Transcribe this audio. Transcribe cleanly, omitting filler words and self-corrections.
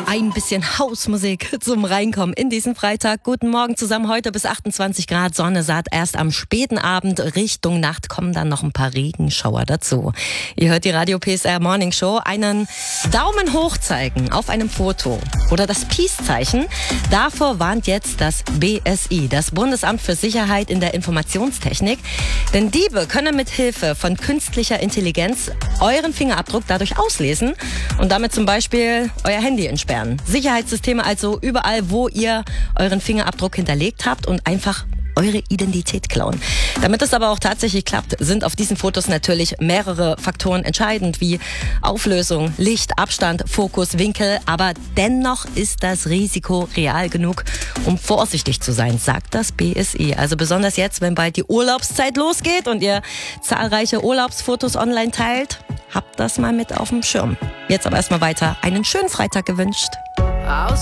Ein bisschen Hausmusik zum Reinkommen in diesen Freitag. Guten Morgen zusammen, heute bis 28 Grad Sonne saat. Erst am späten Abend Richtung Nacht kommen dann noch ein paar Regenschauer dazu. Ihr hört die Radio PSR Morning Show. Einen Daumen hoch zeigen auf einem Foto oder das Peace-Zeichen. Davor warnt jetzt das BSI, das Bundesamt für Sicherheit in der Informationstechnik. Denn Diebe können mit Hilfe von künstlicher Intelligenz euren Fingerabdruck dadurch auslesen und damit zum Beispiel euer Handy entsperren. Sicherheitssysteme also überall, wo ihr euren Fingerabdruck hinterlegt habt und einfach eure Identität klauen. Damit es aber auch tatsächlich klappt, sind auf diesen Fotos natürlich mehrere Faktoren entscheidend, wie Auflösung, Licht, Abstand, Fokus, Winkel. Aber dennoch ist das Risiko real genug, um vorsichtig zu sein, sagt das BSI. Also besonders jetzt, wenn bald die Urlaubszeit losgeht und ihr zahlreiche Urlaubsfotos online teilt, habt das mal mit auf dem Schirm. Jetzt aber erstmal weiter einen schönen Freitag gewünscht.